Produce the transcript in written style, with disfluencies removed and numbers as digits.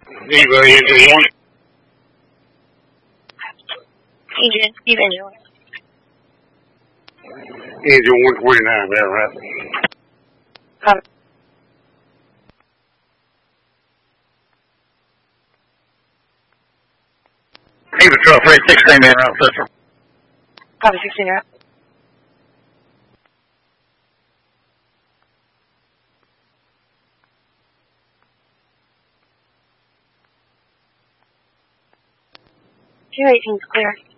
Eva, engine 1. Agent, Steve, engine 1. Engine 129, there, right? Copy. Eva, 12-3, 16, man, route system. Copy, 16, right? Two 18's clear.